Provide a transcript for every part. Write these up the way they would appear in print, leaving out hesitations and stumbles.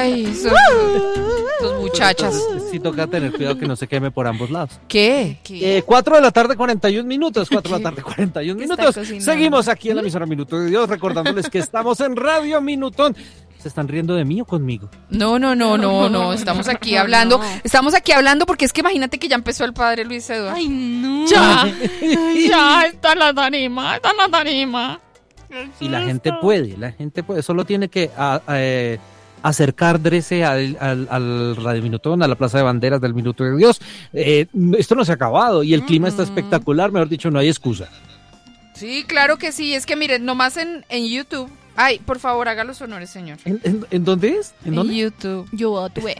Ay, sus muchachas. Entonces, sí toca tener cuidado que no se queme por ambos lados. ¿Qué? 4 de la tarde, 41 minutos. 4 de la tarde, 41 minutos. Seguimos aquí en la emisora Minuto de Dios, recordándoles que estamos en Radio Minutón. ¿Se están riendo de mí o conmigo? No. Estamos aquí hablando. Estamos aquí hablando porque es que imagínate que ya empezó el padre Luis Eduardo. Ay, no. Ya está la tarima. Y la gente puede. Solo tiene que acercarse al Radio Minutón, a la Plaza de Banderas del Minuto de Dios. Esto no se ha acabado y el clima está espectacular. Mejor dicho, no hay excusa. Sí, claro que sí. Es que miren, nomás en YouTube. Ay, por favor, haga los honores, señor. ¿En dónde es? ¿En dónde? YouTube. YouTube.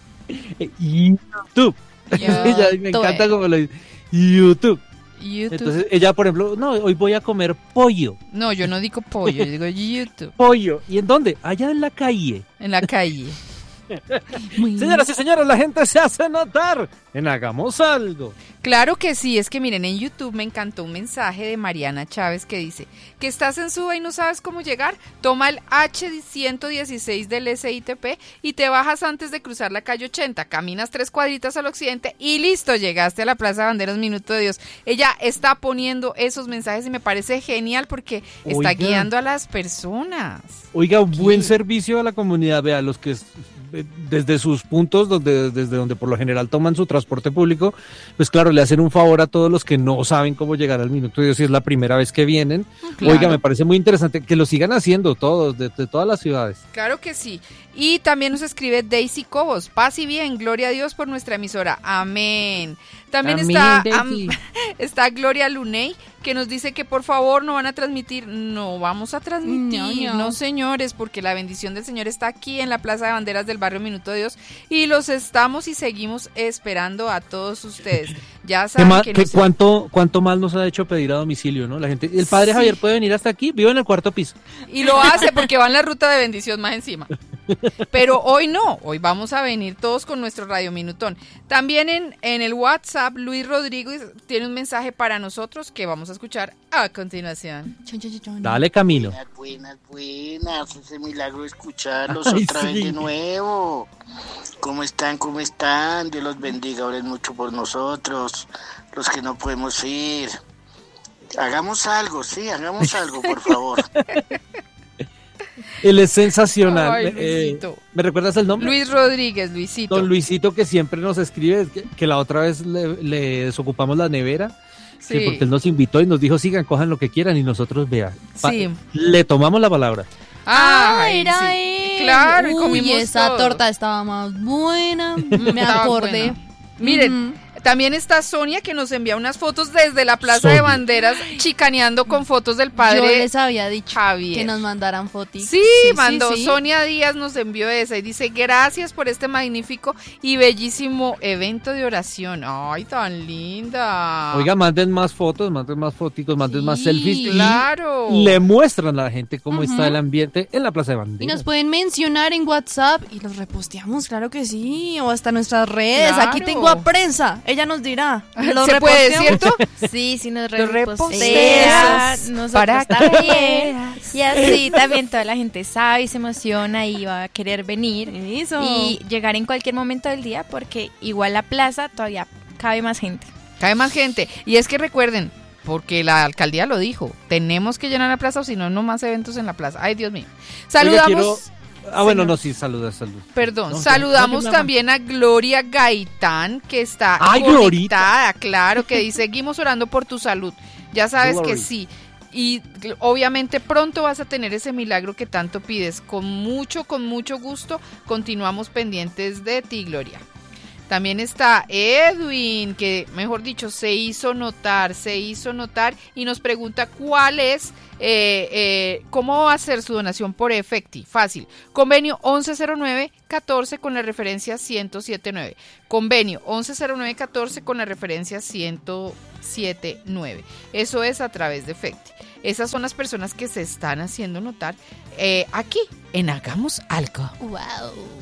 Ella me encanta como lo dice. YouTube. Entonces ella, por ejemplo, no, hoy voy a comer pollo. No, yo no digo pollo, yo digo YouTube. Pollo. ¿Y en dónde? Allá en la calle. En la calle. Señoras y señores, la gente se hace notar en Hagamos Algo. Claro que sí, es que miren, en YouTube me encantó un mensaje de Mariana Chávez que dice que estás en Suba y no sabes cómo llegar, toma el H116 del SITP y te bajas antes de cruzar la calle 80, caminas 3 cuadritas al occidente y listo, llegaste a la Plaza de Banderas Minuto de Dios. Ella está poniendo esos mensajes y me parece genial porque está guiando a las personas. Oiga, un buen servicio a la comunidad, vea, los que desde sus puntos, desde donde por lo general toman su transporte público, pues claro, le hacen un favor a todos los que no saben cómo llegar al Minuto de Dios si es la primera vez que vienen. Claro. Oiga, me parece muy interesante que lo sigan haciendo todos, de todas las ciudades. Claro que sí. Y también nos escribe Daisy Cobos, paz y bien, gloria a Dios por nuestra emisora, amén. También está Gloria Luney, que nos dice que por favor no van a transmitir. No vamos a transmitir, no señores, porque la bendición del Señor está aquí en la Plaza de Banderas del barrio Minuto de Dios y los estamos y seguimos esperando a todos ustedes. Ya saben cuánto mal nos ha hecho pedir a domicilio, ¿no? La gente, el padre Javier puede venir hasta aquí, vive en el 4º piso. Y lo hace porque va en la ruta de bendición más encima. Pero hoy no, hoy vamos a venir todos con nuestro Radio Minutón. También en el WhatsApp, Luis Rodríguez tiene un mensaje para nosotros que vamos a escuchar a continuación. Dale, Camilo. Buenas, ese milagro de escucharlos otra vez de nuevo. ¿Cómo están? Dios los bendiga, oren mucho por nosotros, los que no podemos ir. Hagamos algo, por favor. Él es sensacional. Ay, ¿Me recuerdas el nombre? Luis Rodríguez, Luisito. Don Luisito, que siempre nos escribe, que la otra vez le desocupamos la nevera, sí. Porque él nos invitó y nos dijo, sigan, cojan lo que quieran y nosotros vean. Sí. Le tomamos la palabra. Era él. Claro, y comimos esa todo. Torta estaba más buena, me acordé. Buena. Miren, también está Sonia que nos envía unas fotos desde la Plaza de Banderas, chicaneando con fotos del padre. Yo les había dicho Javier que nos mandaran fotos. Sí, mandó. Sonia Díaz nos envió esa y dice, gracias por este magnífico y bellísimo evento de oración. Ay, tan linda. Oiga, manden más fotos, manden más fotitos, manden más selfies. Claro. Y le muestran a la gente cómo está el ambiente en la Plaza de Banderas. Y nos pueden mencionar en WhatsApp y los reposteamos, claro que sí, o hasta nuestras redes. Claro. Aquí tengo a Prensa. Ella nos dirá. ¿Se puede, cierto? Sí, nos repostea. Nosotros también. Y así también toda la gente sabe y se emociona y va a querer venir. Eso. Y llegar en cualquier momento del día porque igual la plaza todavía cabe más gente. Y es que recuerden, porque la alcaldía lo dijo, tenemos que llenar la plaza o si no, no más eventos en la plaza. Ay, Dios mío. Saludamos. Saludos. Perdón, saludamos también a Gloria Gaitán, que está Glorita. conectada, claro, que dice, seguimos orando por tu salud. Ya sabes que sí. Y obviamente pronto vas a tener ese milagro que tanto pides. Con mucho gusto, continuamos pendientes de ti, Gloria. También está Edwin, que mejor dicho se hizo notar y nos pregunta cuál es, cómo va a ser su donación por Efecti. Fácil, convenio 110914 con la referencia 1079. Convenio 110914 con la referencia 1079. Eso es a través de Efecti. Esas son las personas que se están haciendo notar aquí en Hagamos Algo. Wow.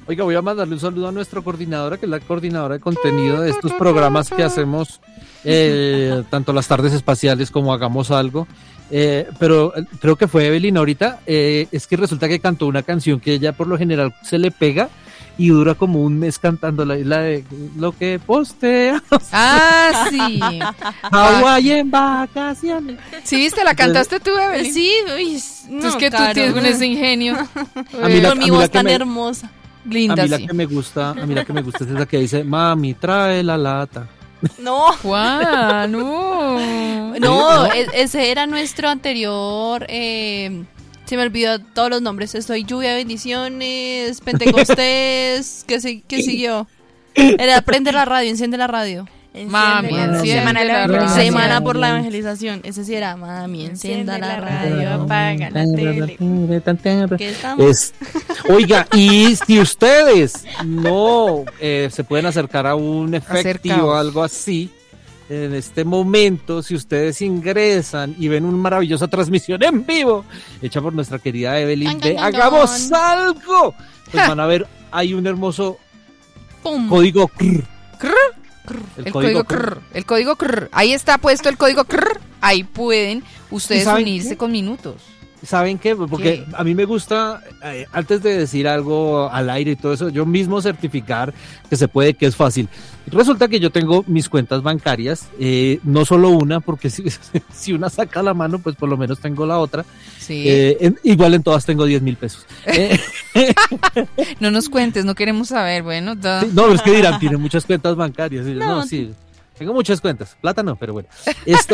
Oiga, voy a mandarle un saludo a nuestra coordinadora, que es la coordinadora de contenido de estos programas que hacemos, tanto las tardes espaciales como Hagamos Algo. Pero creo que fue Evelyn ahorita, es que resulta que cantó una canción que ella por lo general se le pega y dura como un mes cantando la de lo que postea. Ah, sí. Hawái en vacaciones. Sí, ¿viste? ¿La cantaste tú, Evelyn? Sí, uy, no, Es que tú Caro. tienes con ese ingenio. Con mi voz tan hermosa. Linda, a mí la sí. que me gusta es esa que dice, mami, trae la lata. No, Juan, no. no, ese era nuestro anterior. Se me olvidó todos los nombres. Estoy Lluvia, Bendiciones, Pentecostés. ¿Qué siguió? Era Prende la radio, enciende la radio. Mami, Semana de la evangelización. Semana por la evangelización. Ese sí era, mami, encienda la radio. apaga la tele. ¿Qué estamos? Oiga, y si ustedes no se pueden acercar a un efectivo o Acercaos. algo así, en este momento, si ustedes ingresan y ven una maravillosa transmisión en vivo, hecha por nuestra querida Evelyn de Hagamos Algo, pues van a ver, hay un hermoso ¡Pum! código CRR. El código CRR. El código CRR. Ahí está puesto el código CRR. Ahí pueden ustedes saben unirse qué? con minutos. ¿Saben qué? Porque ¿Qué? a mí me gusta, antes de decir algo al aire y todo eso, yo mismo certificar que se puede, que es fácil. Resulta que yo tengo mis cuentas bancarias, no solo una, porque si una saca la mano, pues por lo menos tengo la otra. Sí. Igual en todas tengo 10,000 pesos. No nos cuentes, no queremos saber. Bueno, da. No, pero es que dirán, tiene muchas cuentas bancarias. Y yo, No, no, sí, tengo muchas cuentas. Plata no, pero bueno. Esto...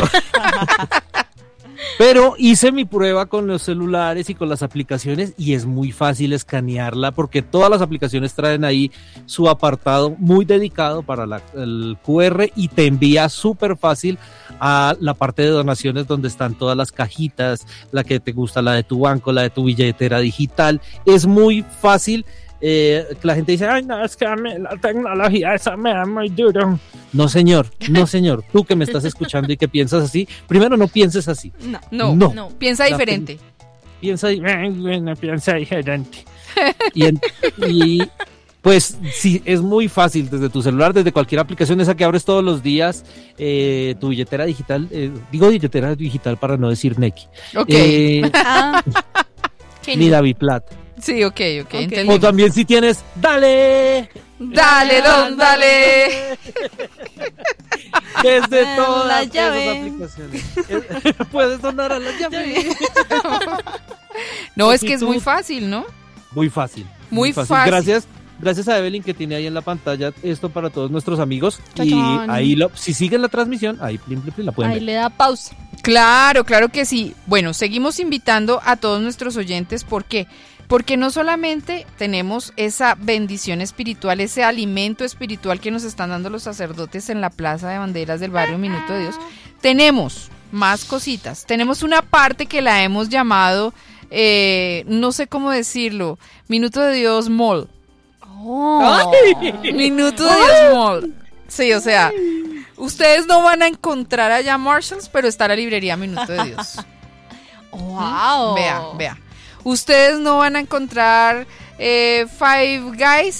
Pero hice mi prueba con los celulares y con las aplicaciones y es muy fácil escanearla porque todas las aplicaciones traen ahí su apartado muy dedicado para el QR y te envía súper fácil a la parte de donaciones donde están todas las cajitas, la que te gusta, la de tu banco, la de tu billetera digital. Es muy fácil. Que la gente dice, ay no, es que la tecnología esa me da muy duro. No señor, tú que me estás escuchando y que piensas así, primero no pienses así. No. Piensa diferente. Piensa diferente. Y pues sí, es muy fácil desde tu celular, desde cualquier aplicación esa que abres todos los días, tu billetera digital, digo billetera digital para no decir Neki. Ok. Ni David Plata. Sí, ok, entendí. O también si tienes, dale. Dale, don, dale. Desde La todas esas llave. aplicaciones. Puedes donar a la llave. No, es Y que es tú- muy fácil, ¿no? Muy fácil. Muy fácil. Gracias a Evelyn que tiene ahí en la pantalla esto para todos nuestros amigos. Y Chachán. ahí, si siguen la transmisión, ahí plin, plin, plin, la pueden Ahí ver. le da pausa. Claro que sí. Bueno, seguimos invitando a todos nuestros oyentes. ¿Por qué? Porque no solamente tenemos esa bendición espiritual, ese alimento espiritual que nos están dando los sacerdotes en la Plaza de Banderas del barrio Minuto de Dios, tenemos más cositas. Tenemos una parte que la hemos llamado, no sé cómo decirlo, Minuto de Dios Mall. Oh. Minuto de Dios Mall. Sí, o sea, ustedes no van a encontrar allá Marshalls, pero está la librería Minuto de Dios. Wow. Vea. Ustedes no van a encontrar Five Guys,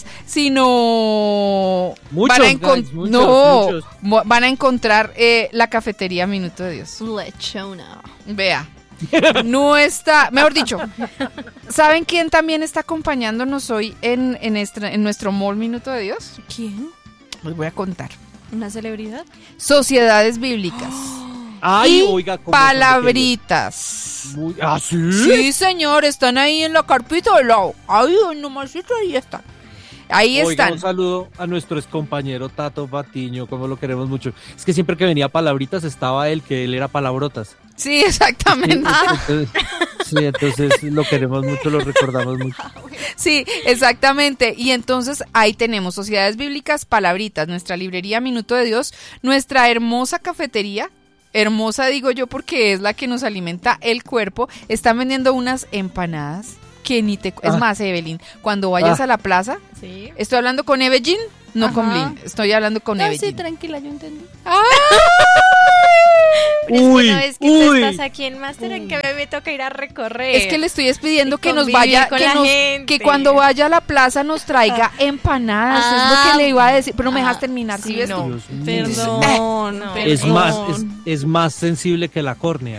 sino Muchos van a guys, muchos. van a encontrar la cafetería Minuto de Dios. Lechona. Vea. No está, mejor dicho, ¿saben quién también está acompañándonos hoy en nuestro mall Minuto de Dios? ¿Quién? Les voy a contar. ¿Una celebridad? Sociedades bíblicas. Ay, y oiga, ¿cómo son palabritas. pequeños? ¿Ah, sí? Sí, señor, están ahí en la carpita del lado. Ahí, nomásito, ahí están. Ahí Oiga, están. un saludo a nuestro excompañero Tato Patiño, como lo queremos mucho. Es que siempre que venía Palabritas estaba él, que él era Palabrotas. Sí, exactamente. Entonces lo queremos mucho, lo recordamos mucho. Sí, exactamente. Y entonces ahí tenemos Sociedades Bíblicas, Palabritas, nuestra librería Minuto de Dios, nuestra hermosa cafetería. Hermosa digo yo porque es la que nos alimenta el cuerpo. Están vendiendo unas empanadas que ni te... Es más, Evelyn, cuando vayas a la plaza, Sí. estoy hablando con Evelyn, no con Ajá. Blin, estoy hablando con No, Evelyn. sí, tranquila, yo entendí. Pero es que no es que tú estás aquí en Máster, en que me toca ir a recorrer. Es que le estoy pidiendo que nos convivir vaya, con que, la nos, gente. que cuando vaya a la plaza nos traiga empanadas, es lo que le iba a decir, pero no me dejas terminar, ¿sí ves? no. Dios mío. Perdón, No. perdón. Es más sensible que la córnea.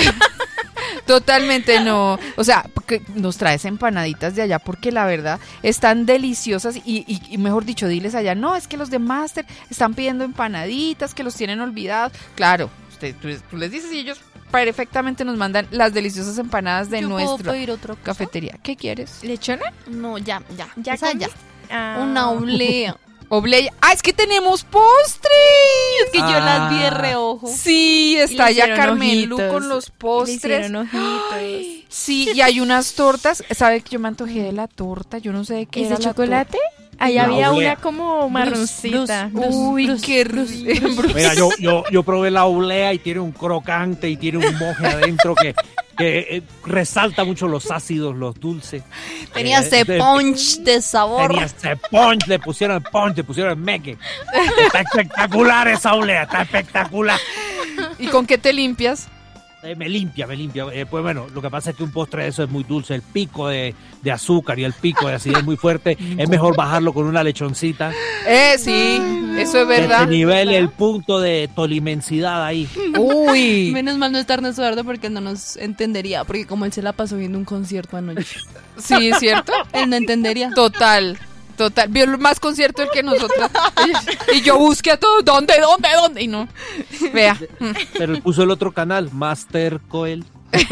Totalmente no. O sea, que nos traes empanaditas de allá porque la verdad están deliciosas y mejor dicho, diles allá, no, es que los de Máster están pidiendo empanaditas, que los tienen olvidados. Claro, tú les dices y ellos perfectamente nos mandan las deliciosas empanadas de ¿Yo puedo nuestra pedir otra cosa? cafetería. ¿Qué quieres? ¿Lechona? No, ya. ¿Ya Esa comiste? Una oblea. Oblea. ¡Ah, es que tenemos postres! Es que yo las vi de reojo. Sí, está Le ya hicieron Carmen Lu ojitos. con los Le postres. hicieron ojitos. Sí, y hay unas tortas. ¿Sabe que yo me antojé de la torta? Yo no sé de qué ¿Es era de la chocolate? Ahí La había oblea. una como marroncita. Bruce, Uy, Bruce, qué Bruce, rico. Mira, yo probé la oblea y tiene un crocante y tiene un moje adentro que resalta mucho los ácidos, los dulces. Tenía ese punch de sabor. Tenía ese punch, le pusieron meque. Está espectacular esa oblea, está espectacular. ¿Y con qué te limpias? Me limpia. Pues bueno, lo que pasa es que un postre de eso es muy dulce. El pico de azúcar y el pico de acidez es muy fuerte. Es mejor bajarlo con una lechoncita. Sí, eso es Que verdad. te nivele el punto de tolimensidad ahí. Uy. Menos mal no está Ernesto Eduardo porque él no nos entendería. Porque como él se la pasó viendo un concierto anoche. Sí, ¿es cierto? Él no entendería. Total. Vio más concierto que nosotros. Y yo busqué a todos, ¿dónde? Y no. Vea. Pero él puso el otro canal, Master Coel.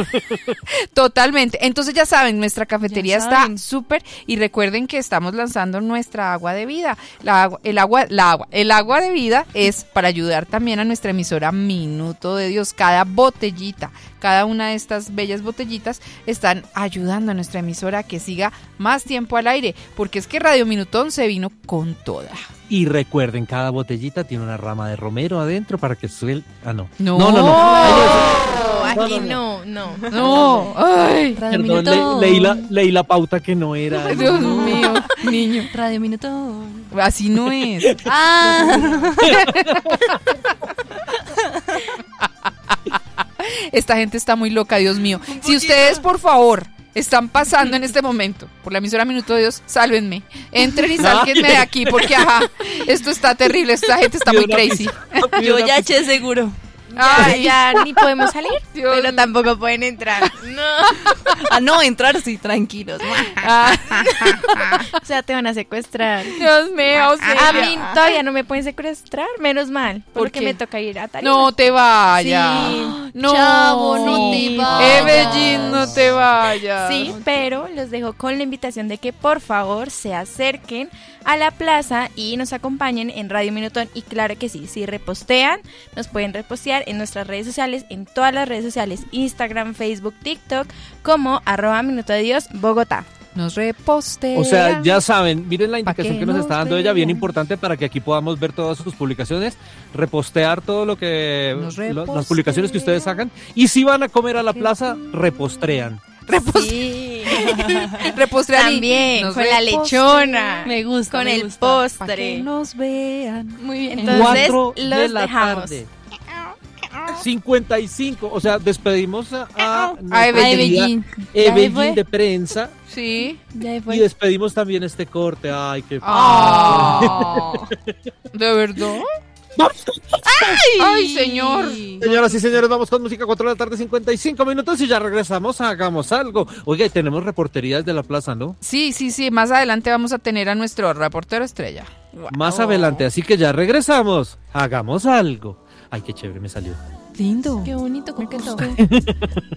Totalmente. Entonces ya saben, nuestra cafetería Ya está saben. súper y recuerden que estamos lanzando nuestra agua de vida. El agua de vida es para ayudar también a nuestra emisora Minuto de Dios. Cada botellita, cada una de estas bellas botellitas están ayudando a nuestra emisora a que siga más tiempo al aire, porque es que Radio Minutón se vino con toda. Y recuerden, cada botellita tiene una rama de romero adentro para que suele... Ah, no. No. Aquí no. No. Ay, Radio Perdón, Minutón. leí la pauta que no era. Dios mío, niño. Radio Minutón. Así no es. Ah. Esta gente está muy loca, Dios mío. Si ustedes, por favor, están pasando en este momento por la emisora Minuto de Dios, sálvenme. Entren y sálvenme de aquí porque, esto está terrible. Esta gente está muy crazy. Yo ya eché seguro. Ya ni podemos salir, Dios pero mío. tampoco pueden entrar. No. Ah, no, entrar sí, tranquilos. O sea, te van a secuestrar. Dios mío, A mí todavía no me pueden secuestrar, menos mal, ¿Por porque qué? me toca ir a Tarima. no te vayas. Sí. No, Chavo, no te vayas. Ebellín, no te vayas. Sí, pero los dejo con la invitación de que por favor se acerquen a la plaza y nos acompañen en Radio Minutón. Y claro que sí, si repostean, nos pueden repostear en nuestras redes sociales, en todas las redes sociales, Instagram, Facebook, TikTok, como @Minuto de Dios Bogotá. Nos repostean. O sea, ya saben, miren la indicación que que nos nos está dando ella, bien vean. importante para que aquí podamos ver todas sus publicaciones, repostear todo lo que Nos las publicaciones que ustedes hagan, y si van a comer a la plaza, repostrean. Sí. Repostear y También, nos con la repostean. lechona. Me gusta, Con me el gusta. Pa' que postre. nos vean. Muy bien. Entonces, Entonces, 4 de los la dejamos. tarde. 55, o sea, despedimos a nuestra Ebellín. querida Ya Ebellín fue. de prensa Sí. Ya y fue. despedimos también este corte. Ay, qué ¿De verdad? ¡Ay, señor! Señoras y señores, vamos con música, 4 de la tarde, 55 minutos y ya regresamos a Hagamos Algo. Oiga, y tenemos reporterías de la plaza, ¿no? Sí. Más adelante vamos a tener a nuestro reportero estrella. Más adelante, así que ya regresamos. Hagamos Algo. Ay, qué chévere me salió. Lindo. Qué bonito, coqueto.